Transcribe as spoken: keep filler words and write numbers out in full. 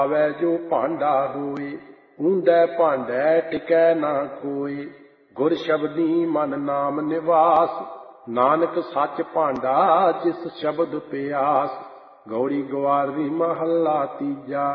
ਆਵੈ ਜੋ ਭਾਂਡਾ ਹੋਏ, ਊਂਦੈ ਭਾਂਡੈ ਟਿਕੈ ਨਾ ਕੋਇ। ਗੁਰ ਸ਼ਬਦੀ ਮਨ ਨਾਮ ਨਿਵਾਸ, ਨਾਨਕ ਸੱਚ ਭਾਂਡਾ ਜਿਸ ਸ਼ਬਦ ਪਿਆਸ। ਗੌੜੀ ਗਵਾਰਵੀ ਮਹੱਲਾ ਤੀਜਾ।